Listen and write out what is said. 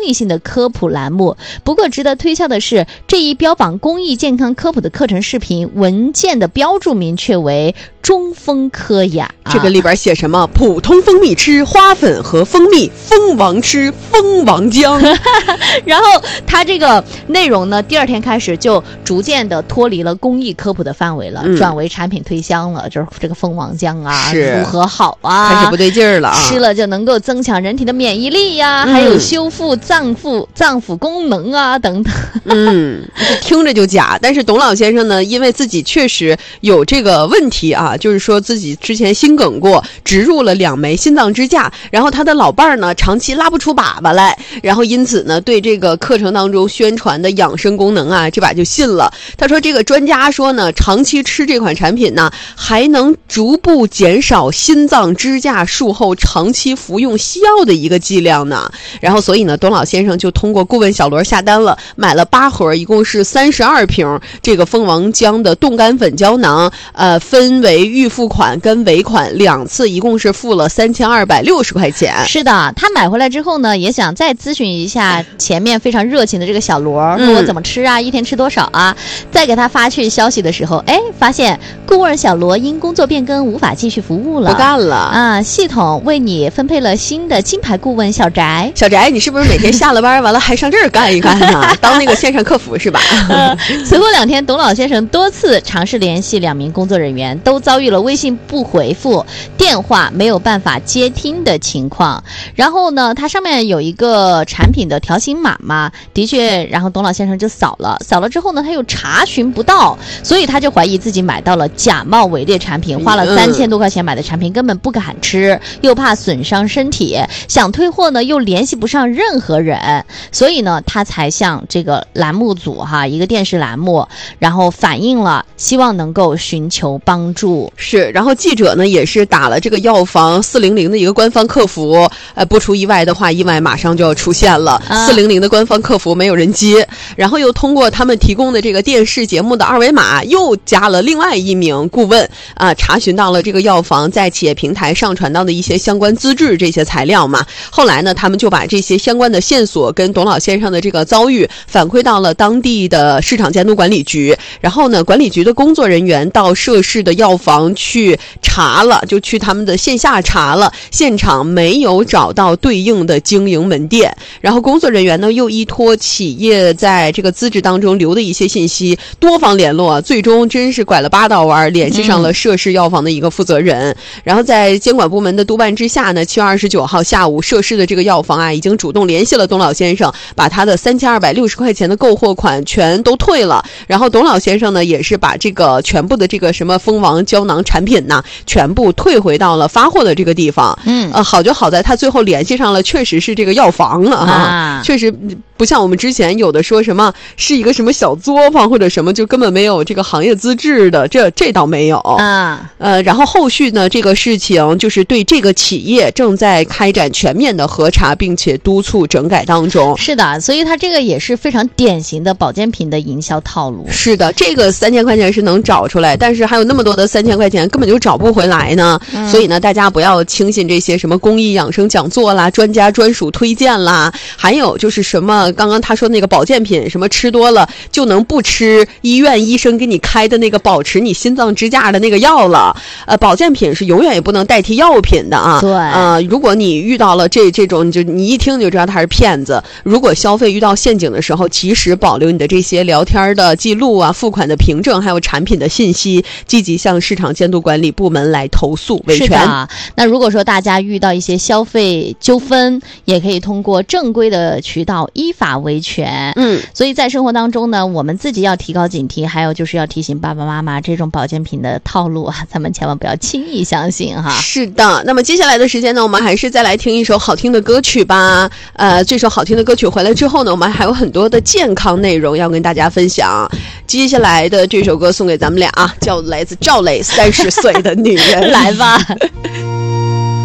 益性的科普栏目。不过值得推销的是，这一标榜公益健康科普的课程视频文件的标注明确为中蜂科呀。 这个里边写什么？普通蜂蜜吃花粉和蜂蜜，蜂王吃蜂王浆。 然后它这个内容呢，第二天开始就逐渐的脱离了公益科普的范围了，转为产品推销了，就是这个蜂王浆啊如何好啊， 开始不对劲儿了啊， 吃了就能够增强人体的免疫力呀，还有修复脏腑功能啊等等。 听着就假。但是董老先生呢，因为自己确实有这个问题啊，就是说自己之前心梗过，植入了2枚心脏支架，然后他的老伴儿呢长期拉不出粑粑来，然后因此呢对这个课程当中宣传的养生功能啊，这把就信了。他说这个专家说呢，长期吃这款产品呢，还能逐步减少心脏支架术后长期服用西药的一个剂量呢。然后所以呢，董老先生就通过顾问小罗下单了，买了8盒，一共是32瓶这个蜂王浆的冻干粉胶囊，分为预付款跟尾款2次，一共是付了3260块钱。 是的，他买回来之后呢，也想再咨询一下前面非常热情的这个小罗，说我怎么吃啊，一天吃多少啊？再给他发去消息的时候，发现顾问小罗因工作变更无法继续服务了， 不干了啊！系统为你分配了新的金牌顾问小翟。 小翟，你是不是每天下了班完了还上这儿干一干呢？当那个线上客服是吧？ 此后2天，董老先生多次尝试联系2名工作人员，都遭遇了微信不回复、电话没有办法接听的情况。然后呢，它上面有一个产品的条形码嘛，的确，然后董老先生就扫了之后呢，他又查询不到，所以他就怀疑自己买到了假冒伪劣产品，花了3000多块钱买的产品根本不敢吃，又怕损伤身体，想退货呢又联系不上任何人，所以呢他才向这个栏目组一个电视栏目，然后反映了，希望能够寻求帮助。 是，然后记者呢也是打了这个药房400的一个官方客服，不出意外的话，意外马上就要出现了。400的官方客服没有人接，然后又通过他们提供的这个电视节目的2维码，又加了另外1名顾问查询到了这个药房在企业平台上传到的一些相关资质这些材料嘛。后来呢，他们就把这些相关的线索跟董老先生的这个遭遇反馈到了当地的市场监督管理局，然后呢，管理局的工作人员到涉事的药房去查了，就去他们的线下查了，现场没有找到对应的经营门店。然后工作人员呢又依托企业在这个资质当中留的一些信息，多方联络，最终真是拐了8道弯，联系上了涉事药房的一个负责人。然后在监管部门的督办之下呢，7月29号下午，涉事的这个药房已经主动联系了董老先生，把他的3260块钱的购货款全都退了。然后董老先生呢也是把这个全部的这个什么蜂王胶囊产品呢全部退回到了发货的这个地方。好就好在他最后联系上了，确实是这个药房了确实不像我们之前有的说什么是一个什么小作坊或者什么，就根本没有这个行业资质的，这倒没有然后后续呢，这个事情就是对这个企业正在开展全面的核查，并且督促整改当中。 是的，所以它这个也是非常典型的保健品的营销套路。 是的，这个3000块钱是能找出来，但是还有那么多的3000块钱根本就找不回来呢。所以呢，大家不要轻信这些什么公益养生讲座啦、专家专属推荐啦，还有就是什么刚刚他说那个保健品，什么吃多了就能不吃医院医生给你开的那个保持你心脏支架的那个药了。保健品是永远也不能代替药品的啊。 对， 如果你遇到了这种，就你一听就知道他是骗子。如果消费遇到陷阱的时候，及时保留你的这些聊天的记录啊、付款的凭证，还有产品的信息，积极向市场监督管理部门来投诉维权。 是的，那如果说大家遇到一些消费纠纷，也可以通过正规的渠道依法维权。所以在生活当中呢，我们自己要提高警惕，还有就是要提醒爸爸妈妈，这种保健品的套路咱们千万不要轻易相信哈。 是的，那么接下来的时间呢，我们还是再来听一首好听的歌曲吧。这首好听的歌曲回来之后呢，我们还有很多的健康内容要跟大家分享。接下来的这首歌送给咱们俩叫来自赵磊《30岁的女人》 来吧。